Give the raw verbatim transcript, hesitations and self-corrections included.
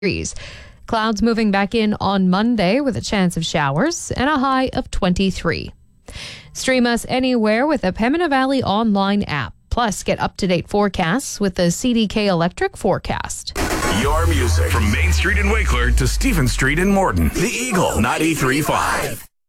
degrees. Clouds moving back in on Monday with a chance of showers and a high of twenty-three. Stream us anywhere with the Pembina Valley online app. Plus, get up-to-date forecasts with the C D K Electric forecast. Your music from Main Street in Wakeler to Stephen Street in Morton. The Eagle ninety-three point five.